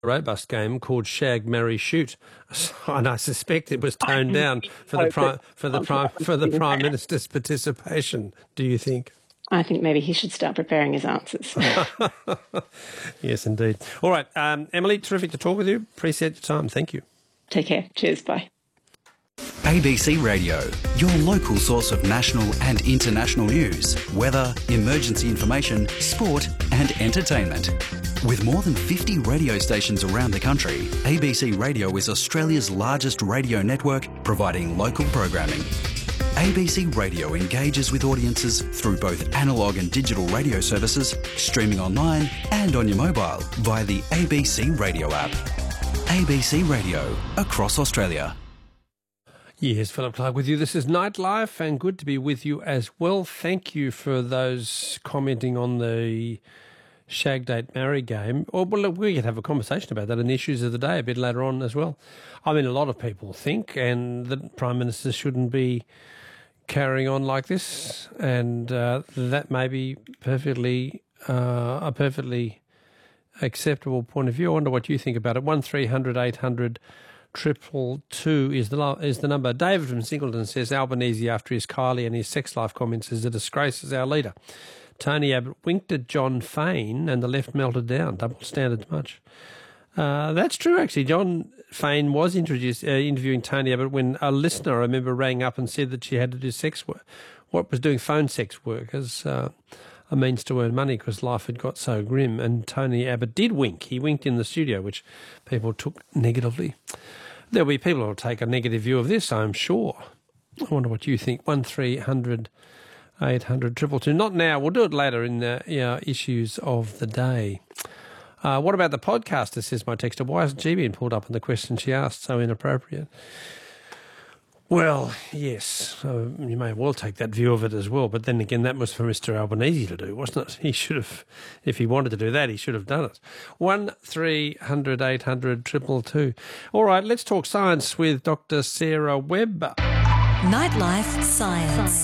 robust game called Shag, Marry, Shoot, and I suspect it was toned down for the Prime Minister's participation. Do you think? I think maybe he should start preparing his answers. Yes, indeed. All right, Emily, terrific to talk with you. Appreciate your time. Thank you. Take care. Cheers. Bye. ABC Radio, your local source of national and international news, weather, emergency information, sport and entertainment. With more than 50 radio stations around the country, ABC Radio is Australia's largest radio network providing local programming. ABC Radio engages with audiences through both analogue and digital radio services, streaming online and on your mobile via the ABC Radio app. ABC Radio, across Australia. Yes, Philip Clark with you. This is Nightlife, and good to be with you as well. Thank you for those commenting on the Shag, Date, Marry game. Well, look, we could have a conversation about that in the issues of the day a bit later on as well. I mean, a lot of people think, and the Prime Minister shouldn't be carrying on like this, and that may be a perfectly acceptable point of view. I wonder what you think about it. 1300 800 222 is the number. David from Singleton says Albanese, after his Kylie and his sex life comments, is a disgrace as our leader. Tony Abbott winked at John Faine and the left melted down. Double standards much. That's true, actually. John Faine was interviewing Tony Abbott when a listener, I remember, rang up and said that she had to do sex work. What was doing phone sex work as a means to earn money because life had got so grim. And Tony Abbott did wink. He winked in the studio, which people took negatively. There'll be people who will take a negative view of this, I'm sure. I wonder what you think. 1300 800 222. Not now. We'll do it later in the issues of the day. What about the podcaster, says my texter. Why hasn't she been pulled up in the question she asked? So inappropriate. Well, yes, you may well take that view of it as well. But then again, that was for Mr. Albanese to do, wasn't it? He should have, if he wanted to do that, he should have done it. 1300 800 222. All right, let's talk science with Dr. Sarah Webb. Nightlife Science.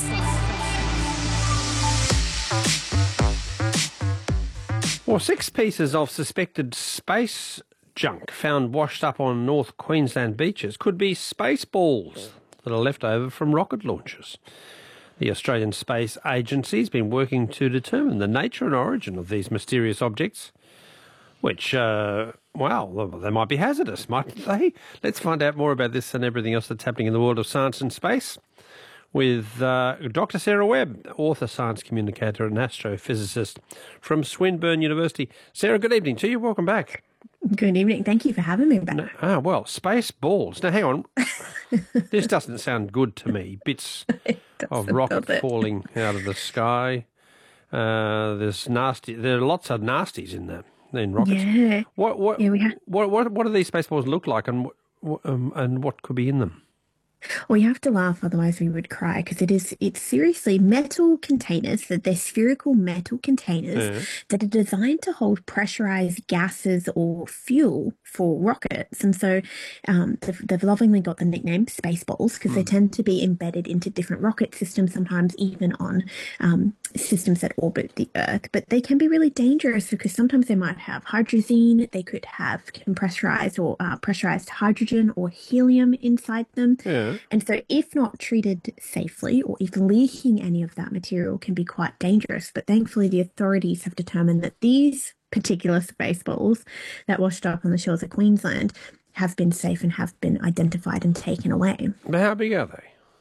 Well, 6 pieces of suspected space junk found washed up on North Queensland beaches could be space balls that are left over from rocket launches. The Australian Space Agency has been working to determine the nature and origin of these mysterious objects, which, they might be hazardous, mightn't they? Let's find out more about this and everything else that's happening in the world of science and space with Dr. Sarah Webb, author, science communicator and astrophysicist from Swinburne University. Sarah, good evening to you. Welcome back. Good evening. Thank you for having me back. Space balls. Now, hang on. This doesn't sound good to me. Bits of rocket falling out of the sky. There are lots of nasties in rockets. Yeah. What do these space balls look like, and what could be in them? Well, you have to laugh, otherwise we would cry, because it's seriously metal containers, that they're spherical metal containers that are designed to hold pressurized gases or fuel for rockets. And so they've lovingly got the nickname Spaceballs because they tend to be embedded into different rocket systems, sometimes even on systems that orbit the Earth. But they can be really dangerous because sometimes they might have hydrazine, they could have pressurized or pressurized hydrogen or helium inside them. Yeah. And so if not treated safely, or if leaking any of that material, can be quite dangerous. But thankfully, the authorities have determined that these particular Spaceballs that washed up on the shores of Queensland have been safe and have been identified and taken away. But how big are they?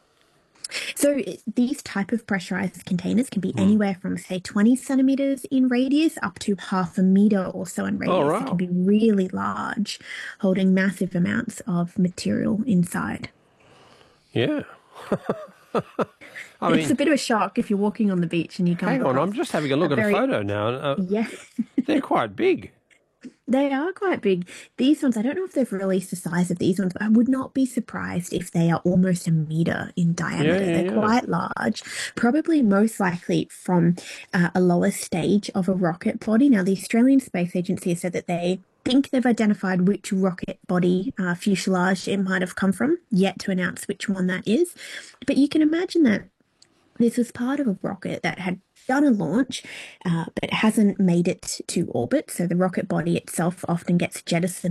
So these type of pressurized containers can be anywhere from, say, 20 centimetres in radius up to 0.5 metre or so in radius. They can be really large, holding massive amounts of material inside. Yeah. It's a bit of a shock if you're walking on the beach and you come. Hang on, I'm just having a look at a photo now. Yeah. They're quite big. They are quite big. These ones, I don't know if they've released the size of these ones, but I would not be surprised if they are almost 1 metre in diameter. They're quite large, probably most likely from a lower stage of a rocket body. Now, the Australian Space Agency has said that they think they've identified which rocket body fuselage it might have come from, yet to announce which one that is. But you can imagine that this was part of a rocket that had done a launch, but hasn't made it to orbit. So the rocket body itself often gets jettisoned